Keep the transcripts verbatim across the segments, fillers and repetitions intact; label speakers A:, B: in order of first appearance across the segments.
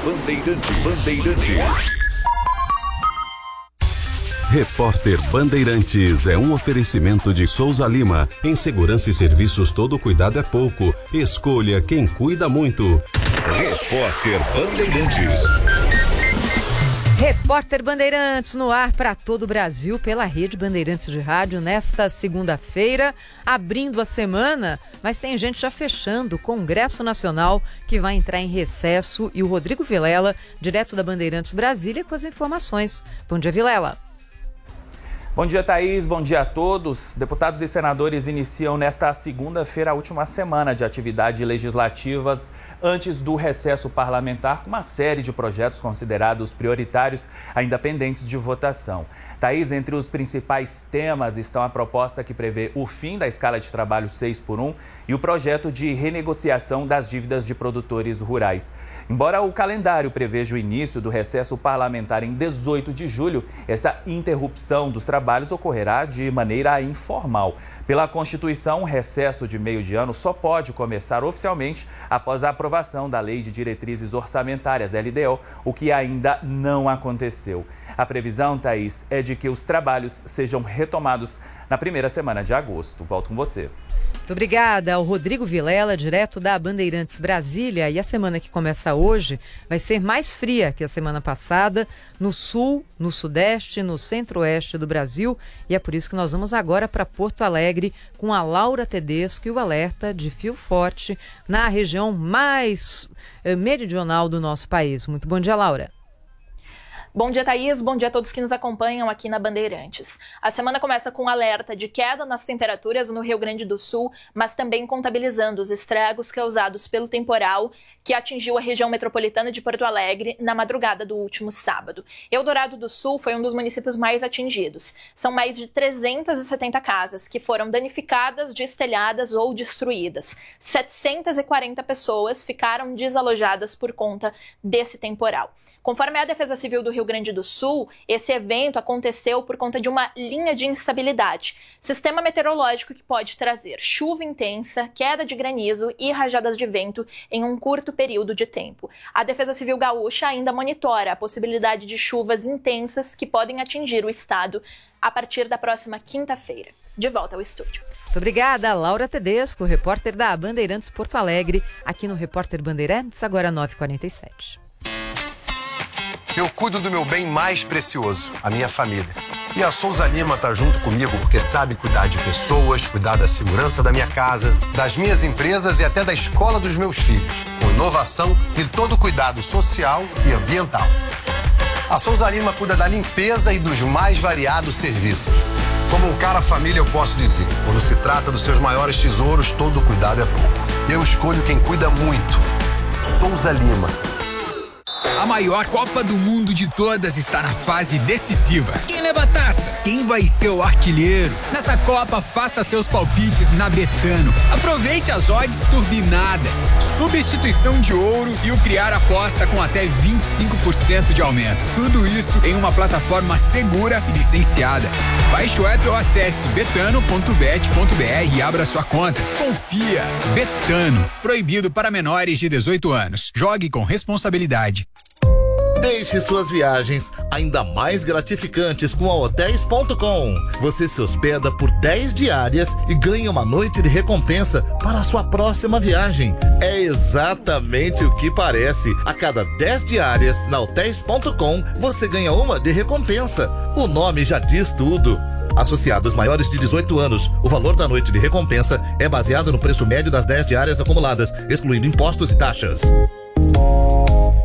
A: Bandeirantes. Bandeirantes.
B: Repórter Bandeirantes é um oferecimento de Souza Lima. Em segurança e serviços, todo cuidado é pouco. Escolha quem cuida muito.
A: Repórter Bandeirantes.
C: Repórter Bandeirantes no ar para todo o Brasil pela Rede Bandeirantes de Rádio nesta segunda-feira, abrindo a semana, mas tem gente já fechando o Congresso Nacional que vai entrar em recesso e o Rodrigo Vilela, direto da Bandeirantes Brasília, com as informações. Bom dia, Vilela.
D: Bom dia, Thaís. Bom dia a todos. Deputados e senadores iniciam nesta segunda-feira a última semana de atividades legislativas antes do recesso parlamentar, com uma série de projetos considerados prioritários ainda pendentes de votação. Thaís, entre os principais temas estão a proposta que prevê o fim da escala de trabalho seis por um e o projeto de renegociação das dívidas de produtores rurais. Embora o calendário preveja o início do recesso parlamentar em dezoito de julho, essa interrupção dos trabalhos ocorrerá de maneira informal. Pela Constituição, o recesso de meio de ano só pode começar oficialmente após a aprovação da Lei de Diretrizes Orçamentárias, L D O, o que ainda não aconteceu. A previsão, Thaís, é de que os trabalhos sejam retomados na primeira semana de agosto. Volto com você.
C: Muito obrigada ao Rodrigo Vilela, direto da Bandeirantes Brasília. E a semana que começa hoje vai ser mais fria que a semana passada, no sul, no sudeste, no centro-oeste do Brasil. E é por isso que nós vamos agora para Porto Alegre com a Laura Tedesco e o alerta de fio forte na região mais eh, meridional do nosso país. Muito bom dia, Laura.
E: Bom dia, Thaís. Bom dia a todos que nos acompanham aqui na Bandeirantes. A semana começa com um alerta de queda nas temperaturas no Rio Grande do Sul, mas também contabilizando os estragos causados pelo temporal que atingiu a região metropolitana de Porto Alegre na madrugada do último sábado. Eldorado do Sul foi um dos municípios mais atingidos. São mais de trezentas e setenta casas que foram danificadas, destelhadas ou destruídas. setecentas e quarenta pessoas ficaram desalojadas por conta desse temporal. Conforme a Defesa Civil do Rio Grande do Sul, esse evento aconteceu por conta de uma linha de instabilidade, sistema meteorológico que pode trazer chuva intensa, queda de granizo e rajadas de vento em um curto período de tempo. A Defesa Civil Gaúcha ainda monitora a possibilidade de chuvas intensas que podem atingir o estado a partir da próxima quinta-feira. De volta ao estúdio.
C: Muito obrigada, Laura Tedesco, repórter da Bandeirantes Porto Alegre, aqui no Repórter Bandeirantes, agora nove e quarenta e sete.
F: Eu cuido do meu bem mais precioso, a minha família. E a Souza Lima tá junto comigo porque sabe cuidar de pessoas, cuidar da segurança da minha casa, das minhas empresas e até da escola dos meus filhos, com inovação e todo cuidado social e ambiental. A Souza Lima cuida da limpeza e dos mais variados serviços. Como um cara família, eu posso dizer, quando se trata dos seus maiores tesouros, todo cuidado é pouco. Eu escolho quem cuida muito. Souza Lima.
G: A maior Copa do Mundo de todas está na fase decisiva. Quem leva a taça? Quem vai ser o artilheiro? Nessa Copa, faça seus palpites na Betano. Aproveite as odds turbinadas, substituição de ouro e o criar aposta com até vinte e cinco por cento de aumento. Tudo isso em uma plataforma segura e licenciada. Baixe o app ou acesse betano ponto bet ponto br e abra sua conta. Confia. Betano. Proibido para menores de dezoito anos. Jogue com responsabilidade.
H: Deixe suas viagens ainda mais gratificantes com a hotéis ponto com. Você se hospeda por dez diárias e ganha uma noite de recompensa para a sua próxima viagem. É exatamente o que parece. A cada dez diárias na hotéis ponto com, você ganha uma de recompensa. O nome já diz tudo. Associados maiores de dezoito anos, o valor da noite de recompensa é baseado no preço médio das dez diárias acumuladas, excluindo impostos e taxas.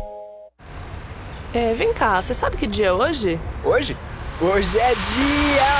I: É, vem cá, você sabe que dia é hoje?
J: Hoje? Hoje é dia